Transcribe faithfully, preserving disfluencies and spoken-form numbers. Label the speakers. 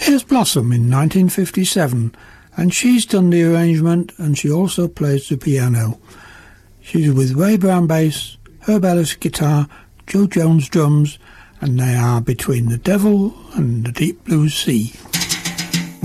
Speaker 1: Here's Blossom in nineteen fifty-seven, and she's done the arrangement and she also plays the piano. She's with Ray Brown bass, Herb Ellis guitar, Joe Jones drums, and they are Between the Devil and the Deep Blue Sea.